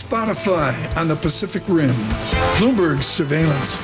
Spotify on the Pacific Rim. Bloomberg Surveillance.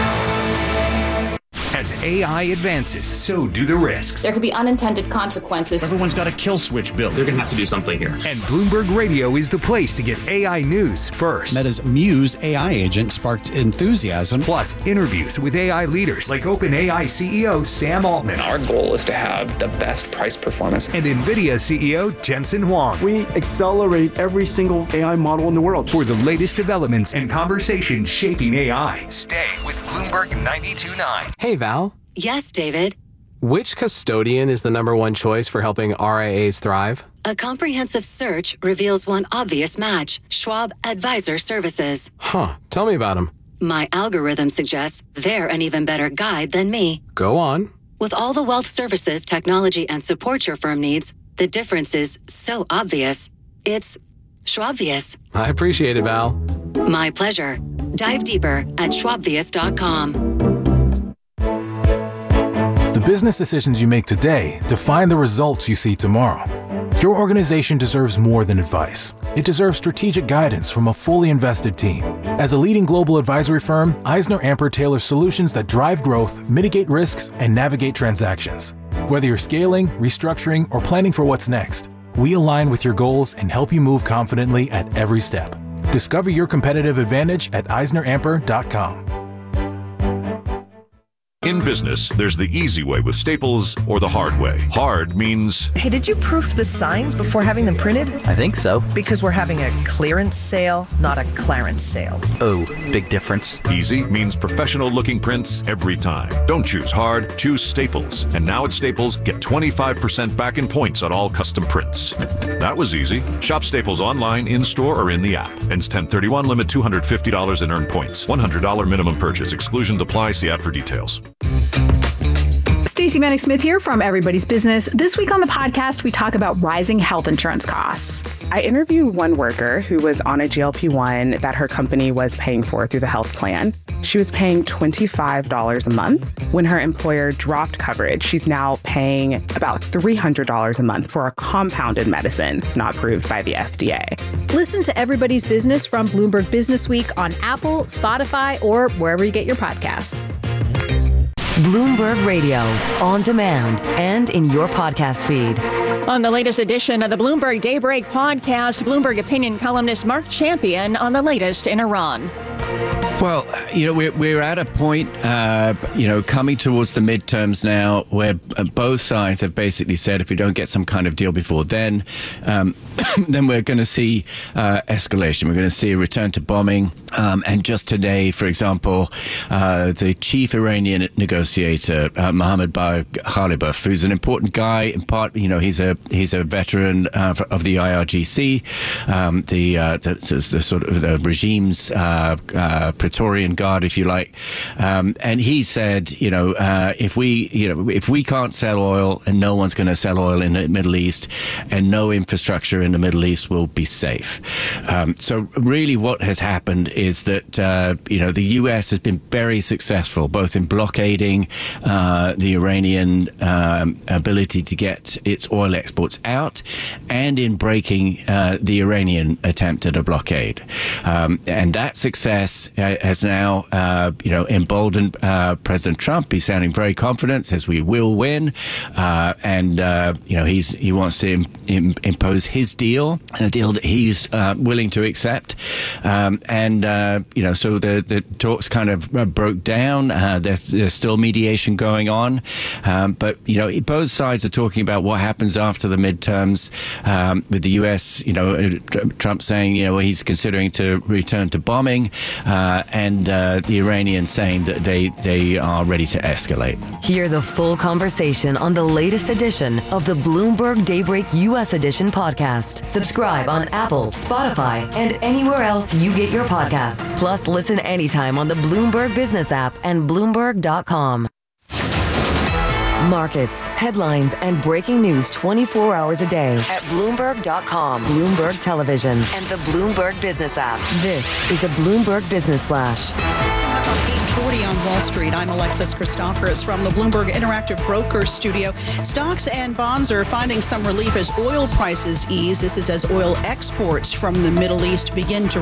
As AI advances, so do the risks. There could be unintended consequences. Everyone's got a kill switch built. They're going to have to do something here. And Bloomberg Radio is the place to get AI news first. Meta's Muse AI agent sparked enthusiasm. Plus, interviews with AI leaders like OpenAI CEO Sam Altman. Our goal is to have the best price performance. And NVIDIA CEO Jensen Huang. We accelerate every single AI model in the world. For the latest developments and conversations shaping AI, stay with Bloomberg 92.9. Hey, Val. Yes, David. Which custodian is the number one choice for helping RIAs thrive? A comprehensive search reveals one obvious match: Schwab Advisor Services. Huh. Tell me about them. My algorithm suggests they're an even better guide than me. Go on. With all the wealth services, technology, and support your firm needs, the difference is so obvious. It's Schwabvious. I appreciate it, Val. My pleasure. Dive deeper at schwabvious.com. The business decisions you make today define the results you see tomorrow. Your organization deserves more than advice. It deserves strategic guidance from a fully invested team. As a leading global advisory firm, EisnerAmper tailors solutions that drive growth, mitigate risks, and navigate transactions. Whether you're scaling, restructuring, or planning for what's next, we align with your goals and help you move confidently at every step. Discover your competitive advantage at EisnerAmper.com. In business, there's the easy way with Staples or the hard way. Hard means... Hey, did you proof the signs before having them printed? I think so. Because we're having a clearance sale, not a Clarence sale. Oh, big difference. Easy means professional-looking prints every time. Don't choose hard, choose Staples. And now at Staples, get 25% back in points on all custom prints. That was easy. Shop Staples online, in-store, or in the app. Ends 10/31, limit $250 in earned points. $100 minimum purchase. Exclusions apply. See ad for details. Stacey Vanek Smith here from Everybody's Business. This week on the podcast, we talk about rising health insurance costs. I interviewed one worker who was on a GLP-1 that her company was paying for through the health plan. She was paying $25 a month. When her employer dropped coverage, she's now paying about $300 a month for a compounded medicine not approved by the FDA. Listen to Everybody's Business from Bloomberg Business Week on Apple, Spotify, or wherever you get your podcasts. Bloomberg Radio, on demand and in your podcast feed. On the latest edition of the Bloomberg Daybreak podcast, Bloomberg opinion columnist Mark Champion on the latest in Iran. Well, we're at a point, coming towards the midterms now where both sides have basically said if we don't get some kind of deal before then we're going to see escalation. We're going to see a return to bombing. And just today, for example, the chief Iranian negotiator, Mohammad Bagher Ghalibaf, who's an important guy, in part, he's a veteran of the IRGC, the sort of the regime's Praetorian Guard, if you like, and he said, if we can't sell oil and no one's going to sell oil in the Middle East, and no infrastructure in the Middle East will be safe. So really, what has happened is that the U.S. has been very successful both in blockading the Iranian ability to get its oil exports out, and in breaking the Iranian attempt at a blockade, and that success has now, emboldened President Trump. He's sounding very confident, says we will win, and he wants to impose his deal, a deal that he's willing to accept, so the talks kind of broke down. There's still mediation going on, but both sides are talking about what happens after the midterms, with the U.S. Trump saying he's considering to return to bombing, and the Iranians saying that they are ready to escalate. Hear the full conversation on the latest edition of the Bloomberg Daybreak U.S. Edition podcast. Subscribe on Apple, Spotify, and anywhere else you get your podcasts. Plus, listen anytime on the Bloomberg Business app and Bloomberg.com. Markets, headlines, and breaking news 24 hours a day at Bloomberg.com, Bloomberg Television, and the Bloomberg Business app. This is a Bloomberg Business Flash. 8:40 on Wall Street. I'm Alexis Christoforous from the Bloomberg Interactive Brokers Studio. Stocks and bonds are finding some relief as oil prices ease. This is as oil exports from the Middle East begin to